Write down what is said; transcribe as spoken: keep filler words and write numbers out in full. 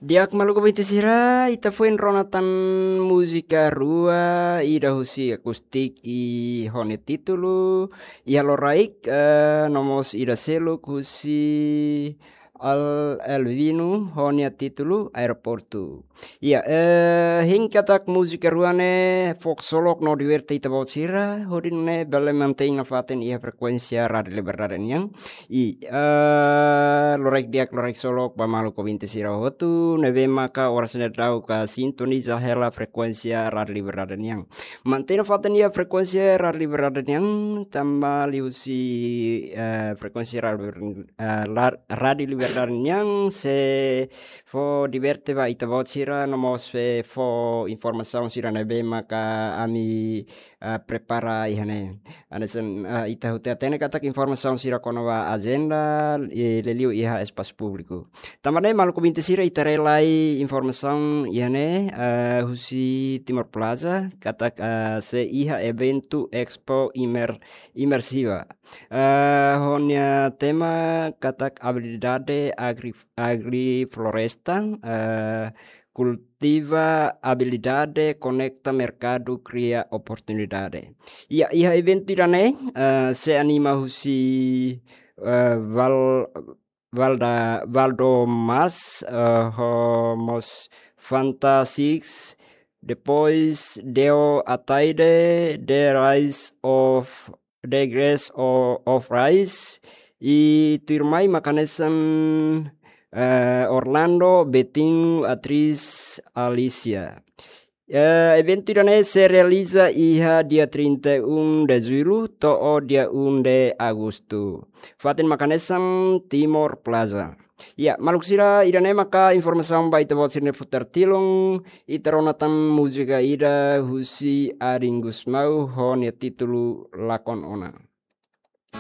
Diak maluku binti sira ita fuin ronatan musika rua ida husi akustik i hone titulu ia loraik eh, nomos ida seluk husi al elvinu honia titulu aeroportu. Iya eh hingkatak musika ruane folk solok no diverta ita baut sira hodine bale manting faten ia frekuensia radio liberaren yang i eh loraik diak loraik solok ba maluku binti sira hotu neve maka oras nedau ka sintoniza hela frekuensia radio liberaren yang mantena faten ia frekuensia radio liberaren yang tambah liusi eh, frekuensi radio eh, lar- radio liberaren yang se fo diverte va ita baut sira nomos fe fo informasaun sira neve maka ami eh, prepara ihane anasen uh, ita hutea tene katak informasaun sira kono wa agenda e leliu iha espas publiku tamane maluku binti sira ita relai informasaun ihane uh, husi Timor Plaza katak uh, se iha eventu expo imer imersiva uh, honia tema katak habilidade agri agri floresta uh, cultiva habilidade, conecta mercado, cria oportunidade. Ia ia evento irane uh, se anima husi uh, val valda valdo mas uh, homos fantasics depois deo ataide the rise of the grace of, of rise e turmai makanesan Uh, Orlando Beting atriz Alicia. Uh, evento irane se realiza iha dia trinta e um de julho to dia um de agosto. Fatin makanesam Timor Plaza. Ya, maluk sira irane maka informasi baita bot sirne futar tilong itaronatan musika ida husi aringus mau hon ya titulu lakon ona.